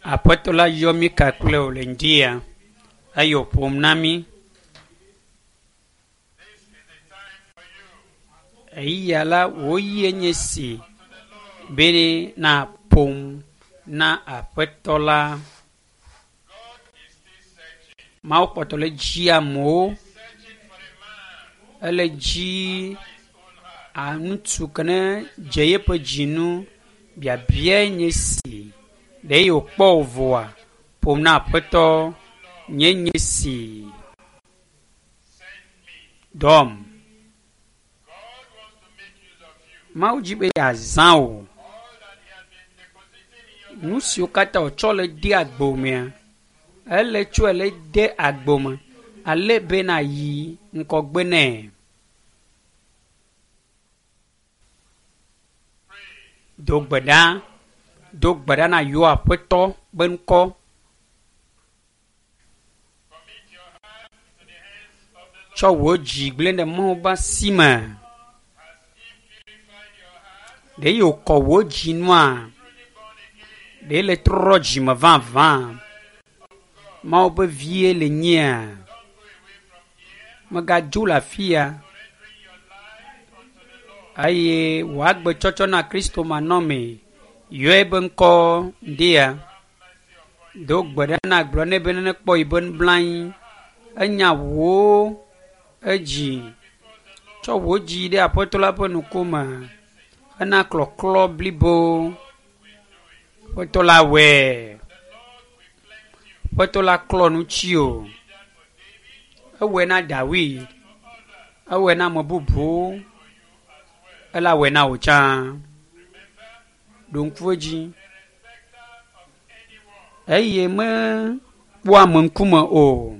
Apostola yomi kakule olendia ayo pomnami ayala woye nyesi bere na pom na apostola ma opotole jia mo ele ji anutu kana jeye po jinu bia bia nyesi de yo kpovoa pom na apoto nyesi dom ma ujibe ya zao nusi okata ochole di agbomia ele chuele de agboma ale bena yi nkogbene dogbada na yo apoto benko cho woji glende mo ba sima de yo ko woji noa de le troji ma van ma obe vie le nya maga jula fia aye wagbe chocho na Kristo manome yo ebenko dia dogbada na glone benene po iben blan anya wo eji cho woji de apostola ponukuma ana kloklo blibo apostola we apostola klonu chio awe na David awe na mabubu ala we na ocha donkwoji eye me wa mankuma o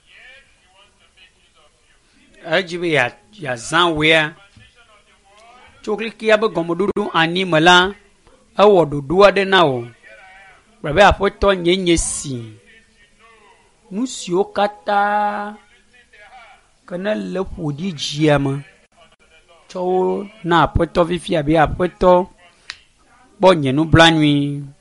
ajibe ya zanwea chokli kia be gomodudu animala awodo duade nao brabe apoto nyenyesi nusio kata kana le podi jiama cho na apoto vifia be apoto bonye nu blanui